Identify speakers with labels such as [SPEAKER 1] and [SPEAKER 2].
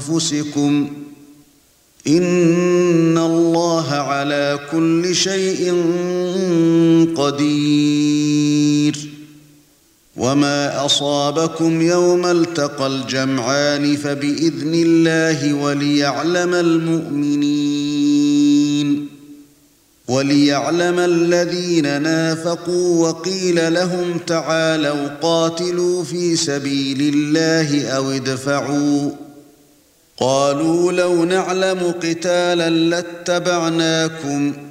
[SPEAKER 1] أنفسكم إن الله على كل شيء قدير وما أصابكم يوم التقى الجمعان فبإذن الله وليعلم الذين نافقوا وقيل لهم تعالوا قاتلوا في سبيل الله أو ادفعوا قالوا لو نعلم قتالا لاتبعناكم